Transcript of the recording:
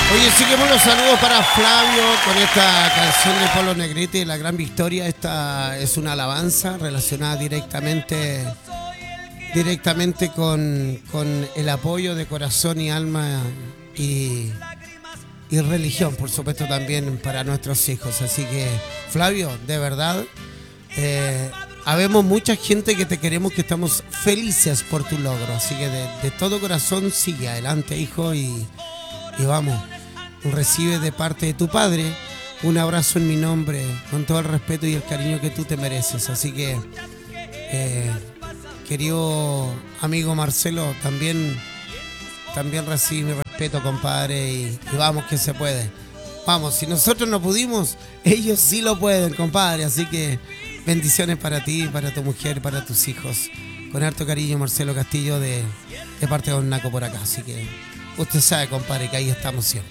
Oye, seguimos los saludos para Flavio con esta canción de Polo Negrete, La Gran Victoria. Esta es una alabanza relacionada directamente con el apoyo de corazón y alma y religión, por supuesto, también para nuestros hijos. Así que, Flavio, de verdad, habemos mucha gente que te queremos, que estamos felices por tu logro. Así que de todo corazón sigue adelante, hijo, y vamos. Recibe de parte de tu padre un abrazo en mi nombre, con todo el respeto y el cariño que tú te mereces. Así que, querido amigo Marcelo, también recibe mi respeto, compadre, y vamos que se puede. Vamos, si nosotros no pudimos, ellos sí lo pueden, compadre. Así que bendiciones para ti, para tu mujer, para tus hijos. Con harto cariño, Marcelo Castillo, de parte de Don Naco por acá. Así que usted sabe, compadre, que ahí estamos siempre.